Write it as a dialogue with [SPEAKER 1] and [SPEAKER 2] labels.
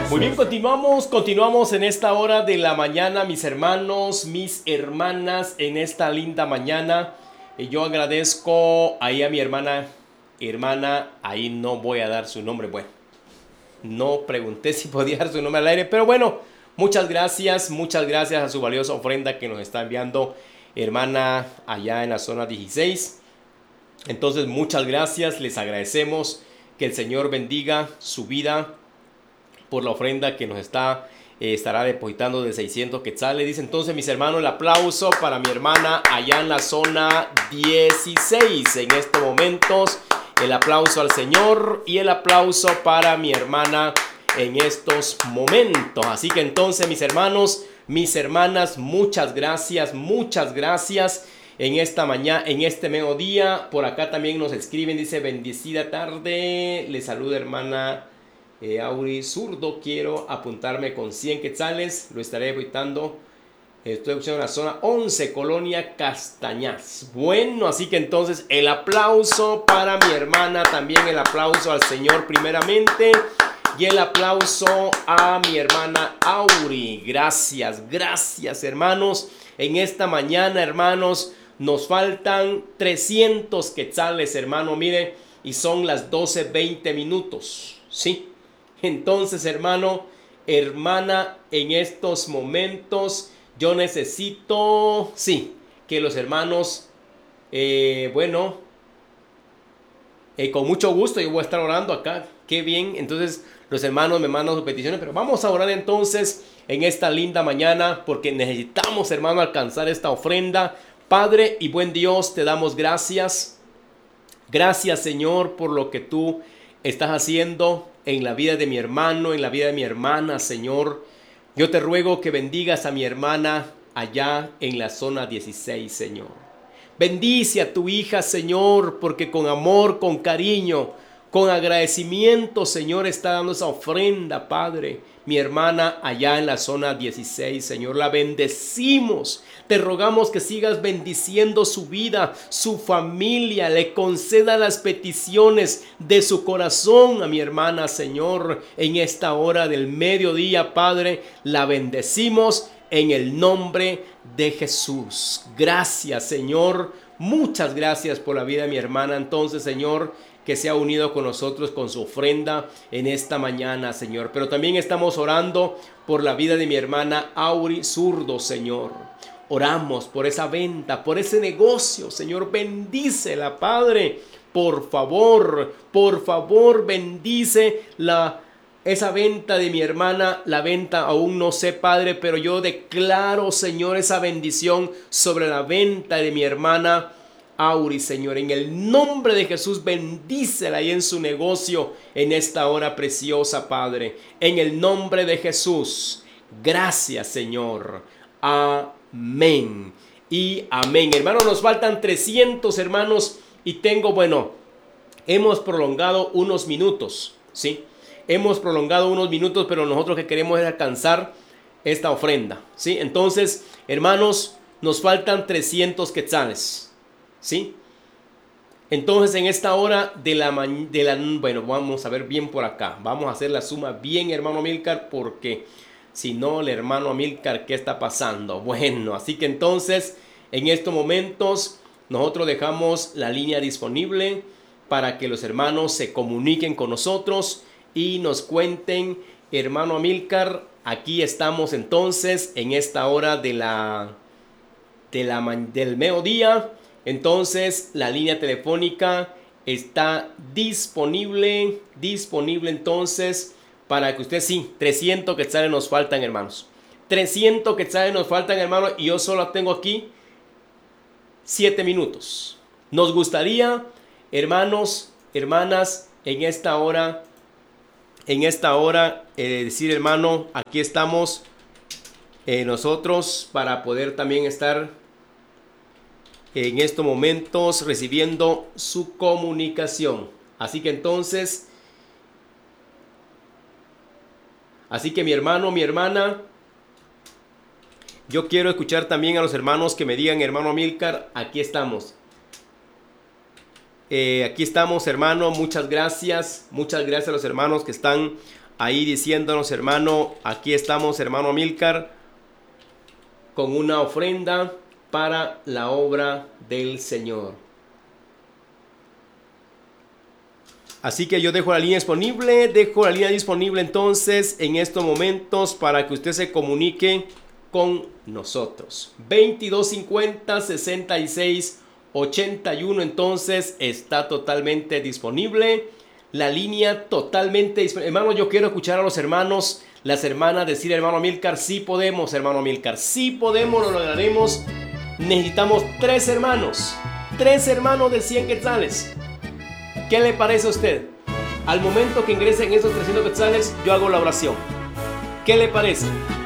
[SPEAKER 1] Muy bien, continuamos en esta hora de la mañana, mis hermanos, mis hermanas, en esta linda mañana. Yo agradezco ahí a mi hermana, ahí no voy a dar su nombre, bueno, no pregunté si podía dar su nombre al aire, pero bueno, muchas gracias a su valiosa ofrenda que nos está enviando hermana allá en la zona 16. Entonces, muchas gracias, les agradecemos, que el Señor bendiga su vida por la ofrenda que nos estará depositando de 600 quetzales. Dice entonces, mis hermanos, el aplauso para mi hermana allá en la zona 16. En estos momentos, el aplauso al Señor y el aplauso para mi hermana en estos momentos. Así que entonces, mis hermanos, mis hermanas, muchas gracias en esta mañana, en este mediodía. Por acá también nos escriben, dice: bendecida tarde, le saluda hermana Auri Zurdo, quiero apuntarme con 100 quetzales, lo estaré depositando. Estoy en la zona 11, Colonia Castañas. Bueno, así que entonces el aplauso para mi hermana, también el aplauso al Señor primeramente, y el aplauso a mi hermana Auri. Gracias hermanos. En esta mañana, hermanos, nos faltan 300 quetzales, hermano, mire, y son las 12:20 minutos, ¿sí? Entonces, hermano, hermana, en estos momentos yo necesito, sí, que los hermanos, con mucho gusto yo voy a estar orando acá. Qué bien, entonces los hermanos me mandan sus peticiones, pero vamos a orar entonces en esta linda mañana, porque necesitamos, hermano, alcanzar esta ofrenda. Padre y buen Dios, te damos gracias. Gracias, Señor, por lo que tú estás haciendo en la vida de mi hermano, en la vida de mi hermana, Señor. Yo te ruego que bendigas a mi hermana allá en la zona 16, Señor. Bendice a tu hija, Señor, porque con amor, con cariño, con agradecimiento, Señor, está dando esa ofrenda, Padre. Mi hermana allá en la zona 16, Señor, la bendecimos. Te rogamos que sigas bendiciendo su vida, su familia, le conceda las peticiones de su corazón a mi hermana, Señor, en esta hora del mediodía, Padre. La bendecimos en el nombre de Jesús. Gracias, Señor. Muchas gracias por la vida de mi hermana. Entonces, Señor, que se ha unido con nosotros con su ofrenda en esta mañana, Señor. Pero también estamos orando por la vida de mi hermana Auri Zurdo, Señor. Oramos por esa venta, por ese negocio, Señor. Bendícela, Padre. Por favor, bendice esa venta de mi hermana. La venta aún no sé, Padre, pero yo declaro, Señor, esa bendición sobre la venta de mi hermana Auri, Señor. En el nombre de Jesús, bendícela ahí en su negocio en esta hora preciosa, Padre. En el nombre de Jesús. Gracias, Señor. Amén y amén. Hermanos, nos faltan 300, hermanos, y hemos prolongado unos minutos, ¿sí? Hemos prolongado unos minutos, pero nosotros que queremos es alcanzar esta ofrenda, ¿sí? Entonces, hermanos, nos faltan 300 quetzales, ¿sí? Entonces, en esta hora vamos a ver bien por acá. Vamos a hacer la suma bien, hermano Amílcar, porque si no, el hermano Amílcar, ¿qué está pasando? Bueno, así que entonces, en estos momentos, nosotros dejamos la línea disponible para que los hermanos se comuniquen con nosotros y nos cuenten. Hermano Amílcar, aquí estamos entonces en esta hora del mediodía. Entonces, la línea telefónica está disponible entonces, para que usted, sí, 300 quetzales nos faltan, hermanos. 300 quetzales nos faltan, hermanos, y yo solo tengo aquí 7 minutos. Nos gustaría, hermanos, hermanas, en esta hora, decir, hermano, aquí estamos nosotros para poder también estar en estos momentos recibiendo su comunicación. Así que entonces, mi hermano, mi hermana, yo quiero escuchar también a los hermanos que me digan: hermano Amílcar, aquí estamos. Aquí estamos, hermano. Muchas gracias a los hermanos que están ahí diciéndonos, hermano, aquí estamos, hermano Amílcar, con una ofrenda para la obra del Señor. Así que yo dejo la línea disponible, entonces en estos momentos para que usted se comunique con nosotros. 2250 66 81, entonces está totalmente disponible. La línea totalmente disponible. Hermano, yo quiero escuchar a los hermanos, las hermanas decir, hermano Amílcar, sí podemos, hermano Amílcar, sí podemos, lo lograremos. Necesitamos 3 hermanos de 100 quetzales. ¿Qué le parece a usted? Al momento que ingresen esos 300 quetzales, yo hago la oración. ¿Qué le parece?